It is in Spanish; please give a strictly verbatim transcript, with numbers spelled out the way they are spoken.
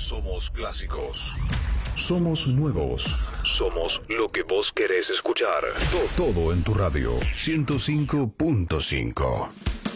Somos clásicos. Somos nuevos. Somos lo que vos querés escuchar. To- Todo en tu radio. ciento cinco punto cinco.